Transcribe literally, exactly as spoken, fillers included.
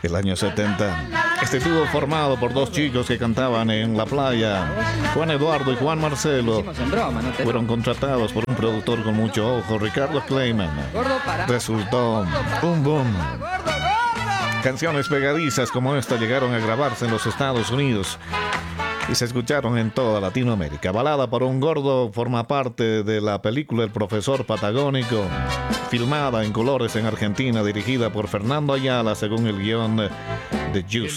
El año setenta. Este dúo formado por dos chicos que cantaban en la playa, Juan Eduardo y Juan Marcelo, fueron contratados por un productor con mucho ojo, Ricardo Kleiman. Resultó un boom. Canciones pegadizas como esta llegaron a grabarse en los Estados Unidos y se escucharon en toda Latinoamérica. Balada por un gordo forma parte de la película El Profesor Patagónico, filmada en colores en Argentina, dirigida por Fernando Ayala según el guión de Juice.